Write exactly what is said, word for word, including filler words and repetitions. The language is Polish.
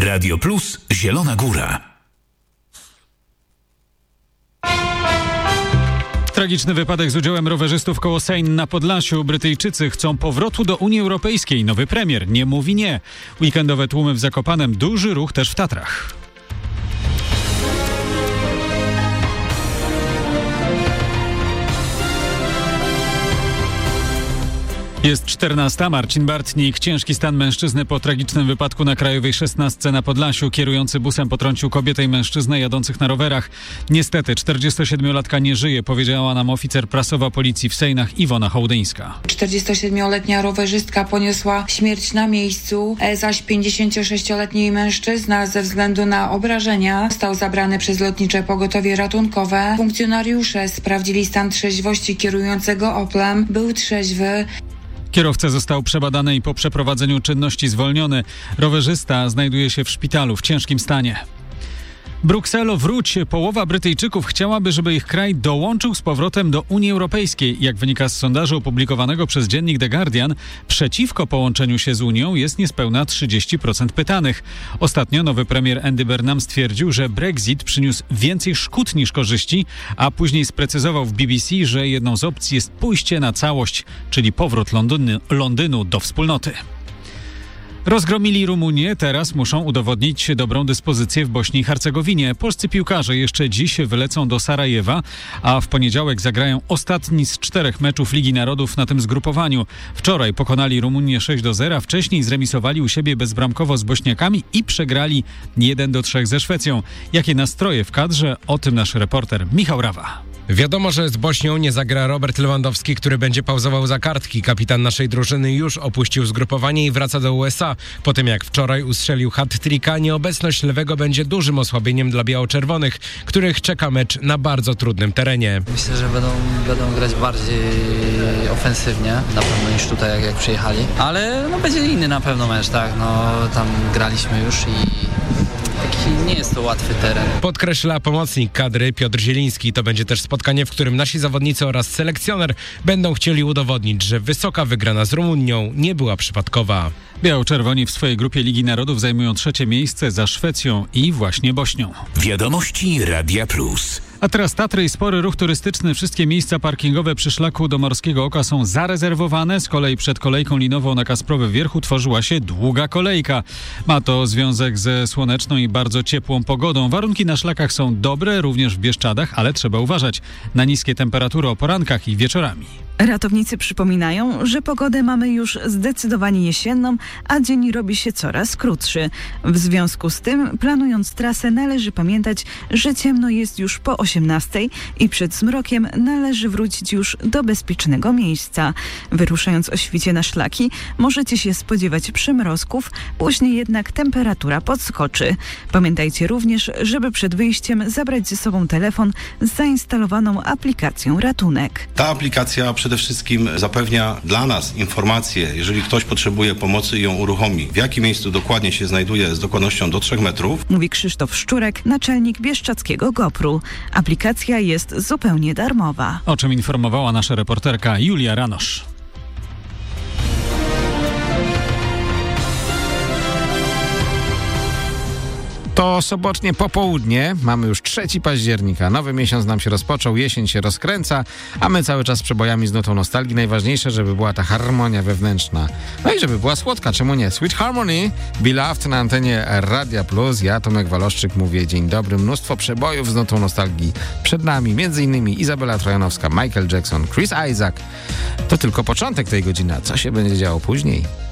Radio Plus Zielona Góra. Tragiczny wypadek z udziałem rowerzystów koło Sejn na Podlasiu. Brytyjczycy chcą powrotu do Unii Europejskiej. Nowy premier nie mówi nie. Weekendowe tłumy w Zakopanem, duży ruch też w Tatrach. Jest czternasta. Marcin Bartnik. Ciężki stan mężczyzny po tragicznym wypadku na Krajowej szesnastce na Podlasiu. Kierujący busem potrącił kobietę i mężczyznę jadących na rowerach. Niestety czterdziestosiedmiolatka nie żyje, powiedziała nam oficer prasowa policji w Sejnach Iwona Hołdyńska. czterdziestosiedmioletnia rowerzystka poniosła śmierć na miejscu, zaś pięćdziesięciosześcioletni mężczyzna ze względu na obrażenia został zabrany przez lotnicze pogotowie ratunkowe. Funkcjonariusze sprawdzili stan trzeźwości kierującego Oplem. Był trzeźwy. Kierowca został przebadany i po przeprowadzeniu czynności zwolniony. Rowerzysta znajduje się w szpitalu w ciężkim stanie. Brukselo, wróć! Połowa Brytyjczyków chciałaby, żeby ich kraj dołączył z powrotem do Unii Europejskiej. Jak wynika z sondażu opublikowanego przez dziennik The Guardian, przeciwko połączeniu się z Unią jest niespełna trzydzieści procent pytanych. Ostatnio nowy premier Andy Burnham stwierdził, że Brexit przyniósł więcej szkód niż korzyści, a później sprecyzował w B B C, że jedną z opcji jest pójście na całość, czyli powrót Londynu, Londynu do wspólnoty. Rozgromili Rumunię, teraz muszą udowodnić dobrą dyspozycję w Bośni i Hercegowinie. Polscy piłkarze jeszcze dziś wylecą do Sarajewa, a w poniedziałek zagrają ostatni z czterech meczów Ligi Narodów na tym zgrupowaniu. Wczoraj pokonali Rumunię sześć do zera, wcześniej zremisowali u siebie bezbramkowo z Bośniakami i przegrali jeden do trzech ze Szwecją. Jakie nastroje w kadrze? O tym nasz reporter Michał Rawa. Wiadomo, że z Bośnią nie zagra Robert Lewandowski, który będzie pauzował za kartki. Kapitan naszej drużyny już opuścił zgrupowanie i wraca do U S A. Po tym jak wczoraj ustrzelił hat-tricka, nieobecność lewego będzie dużym osłabieniem dla biało-czerwonych, których czeka mecz na bardzo trudnym terenie. Myślę, że będą, będą grać bardziej ofensywnie, na pewno niż tutaj jak, jak przyjechali. Ale no, będzie inny na pewno mecz, tak? No, tam graliśmy już i nie jest to łatwy teren. Podkreśla pomocnik kadry Piotr Zieliński. To będzie też spotkanie, w którym nasi zawodnicy oraz selekcjoner będą chcieli udowodnić, że wysoka wygrana z Rumunią nie była przypadkowa. Biało-czerwoni w swojej grupie Ligi Narodów zajmują trzecie miejsce za Szwecją i właśnie Bośnią. Wiadomości Radia Plus. A teraz Tatry i spory ruch turystyczny. Wszystkie miejsca parkingowe przy szlaku do Morskiego Oka są zarezerwowane. Z kolei przed kolejką linową na Kasprowy Wierchu tworzyła się długa kolejka. Ma to związek ze słoneczną i bardzo ciepłą pogodą. Warunki na szlakach są dobre, również w Bieszczadach, ale trzeba uważać na niskie temperatury o porankach i wieczorami. Ratownicy przypominają, że pogodę mamy już zdecydowanie jesienną, a dzień robi się coraz krótszy. W związku z tym, planując trasę, należy pamiętać, że ciemno jest już po osiemnastej i przed zmrokiem należy wrócić już do bezpiecznego miejsca. Wyruszając o świcie na szlaki, możecie się spodziewać przymrozków, później jednak temperatura podskoczy. Pamiętajcie również, żeby przed wyjściem zabrać ze sobą telefon z zainstalowaną aplikacją Ratunek. Ta aplikacja przede wszystkim zapewnia dla nas informację, jeżeli ktoś potrzebuje pomocy i ją uruchomi, w jakim miejscu dokładnie się znajduje z dokładnością do trzech metrów. Mówi Krzysztof Szczurek, naczelnik bieszczadzkiego GoPru. Aplikacja jest zupełnie darmowa. O czym informowała nasza reporterka Julia Ranosz. To sobotnie popołudnie, mamy już trzeci października, nowy miesiąc nam się rozpoczął, jesień się rozkręca, a my cały czas z przebojami z nutą nostalgii. Najważniejsze, żeby była ta harmonia wewnętrzna. No i żeby była słodka, czemu nie? Sweet Harmony, Beloved na antenie Radia Plus. Ja, Tomek Waloszczyk, mówię dzień dobry. Mnóstwo przebojów z nutą nostalgii przed nami, między innymi Izabela Trojanowska, Michael Jackson, Chris Isaac. To tylko początek tej godziny, a co się będzie działo później?